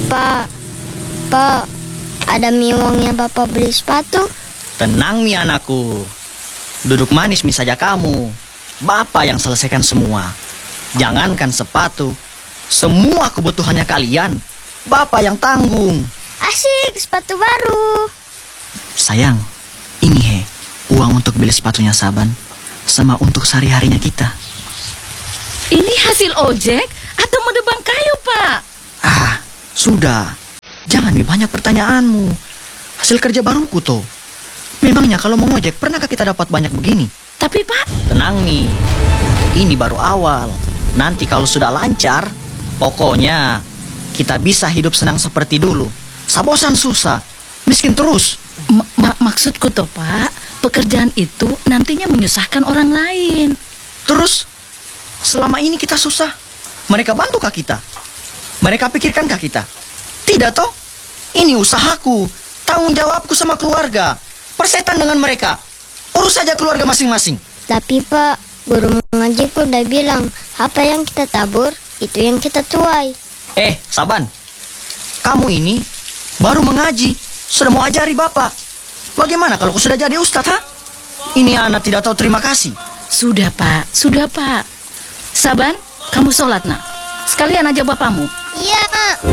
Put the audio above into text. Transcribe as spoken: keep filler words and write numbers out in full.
Pak, Pak, ada mi uangnya Bapak beli sepatu? Tenang mi anakku. Duduk manis mi saja kamu. Bapak yang selesaikan semua. Jangankan sepatu, semua kebutuhannya kalian Bapak yang tanggung. Asik, sepatu baru. Sayang, ini he uang untuk beli sepatunya Saban, sama untuk sehari-harinya kita. Ini hasil ojek atau menebang kayu, Pak? Ah, sudah. Jangan mi banyak pertanyaanmu. Hasil kerja baruku toh. Memangnya kalau mau ngojek pernahkah kita dapat banyak begini? Tapi, Pak... Tenang mi, ini baru awal. Nanti kalau sudah lancar, pokoknya kita bisa hidup senang seperti dulu. Sabosan susah, miskin terus. Ma ma maksudku tuh, Pak, pekerjaan itu nantinya menyusahkan orang lain. Terus, selama ini kita susah, mereka bantukah kita? Mereka pikirkankah kita? Tidak toh? Ini usahaku, tanggung jawabku sama keluarga. Persetan dengan mereka. Urus saja keluarga masing-masing. Tapi Pak, guru mengajiku udah bilang, apa yang kita tabur, itu yang kita tuai. Eh, Saban, kamu ini baru mengaji, sudah mau ajari Bapak. Bagaimana kalau kau sudah jadi ustadz, ha? Ini anak tidak tahu terima kasih. Sudah, Pak, sudah, Pak. Saban, kamu sholat, nak. Sekalian aja bapakmu. Iya, Mak.